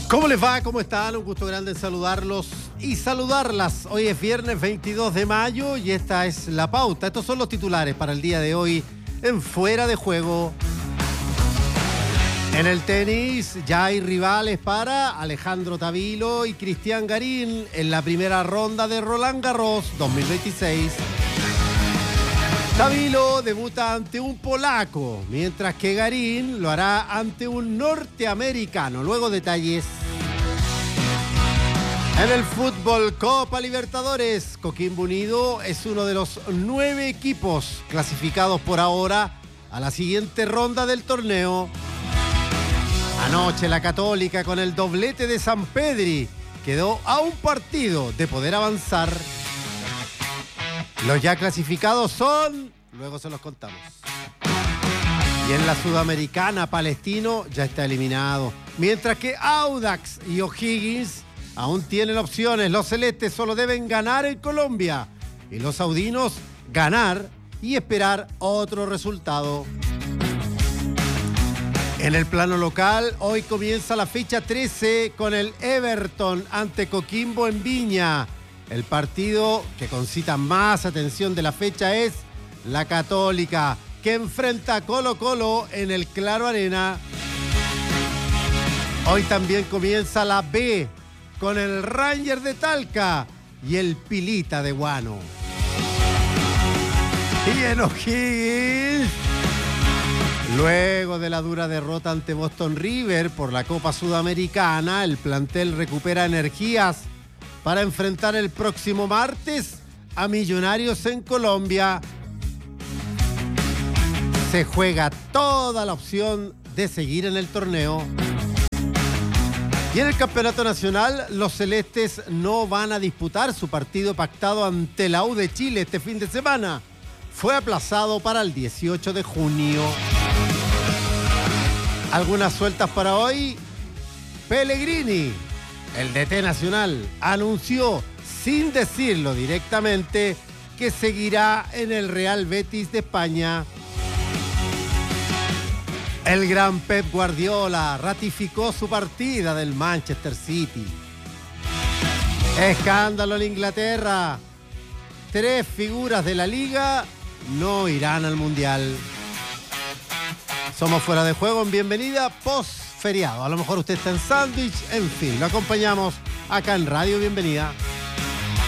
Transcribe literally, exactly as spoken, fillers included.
¿Cómo les va? ¿Cómo están? Un gusto grande en saludarlos y saludarlas. Hoy es viernes veintidós de mayo y esta es la pauta. Estos son los titulares para el día de hoy en Fuera de Juego. En el tenis ya hay rivales para Alejandro Tavilo y Cristian Garín en la primera ronda de Roland Garros dos mil veintiséis. Tavilo debuta ante un polaco, mientras que Garín lo hará ante un norteamericano. Luego detalles. En el fútbol Copa Libertadores, Coquimbo Unido es uno de los nueve equipos clasificados por ahora a la siguiente ronda del torneo. Anoche la Católica, con el doblete de Sampedri, quedó a un partido de poder avanzar. Los ya clasificados son... Luego se los contamos. Y en la Sudamericana, Palestino ya está eliminado. Mientras que Audax y O'Higgins aún tienen opciones. Los celestes solo deben ganar en Colombia. Y los saudinos ganar y esperar otro resultado. En el plano local, hoy comienza la fecha trece con el Everton ante Coquimbo en Viña. El partido que concita más atención de la fecha es la Católica, que enfrenta a Colo Colo en el Claro Arena. Hoy también comienza la B con el Ranger de Talca y el Pilita de Guano. Y en O'Higgins, luego de la dura derrota ante Boston River por la Copa Sudamericana, el plantel recupera energías para enfrentar el próximo martes a Millonarios en Colombia. Se juega toda la opción de seguir en el torneo. Y en el campeonato nacional, los celestes no van a disputar su partido pactado ante la U de Chile este fin de semana. Fue aplazado para el dieciocho de junio. Algunas sueltas para hoy. Pellegrini, el D T nacional, anunció, sin decirlo directamente, que seguirá en el Real Betis de España. El gran Pep Guardiola ratificó su partida del Manchester City. Escándalo en Inglaterra. Tres figuras de la liga no irán al Mundial. Somos Fuera de Juego en bienvenida post-feriado. A lo mejor usted está en sándwich, en fin, lo acompañamos acá en Radio Bienvenida.